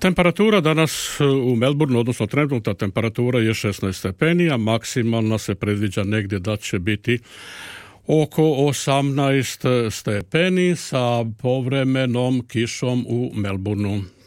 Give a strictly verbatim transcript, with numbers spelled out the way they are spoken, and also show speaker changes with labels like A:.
A: Temperatura danas u Melbourneu, odnosno trenutna temperatura je šesnaest stepeni, a maksimalna se predviđa negdje da će biti oko osamnaest stepeni sa povremenom kišom u Melbourneu.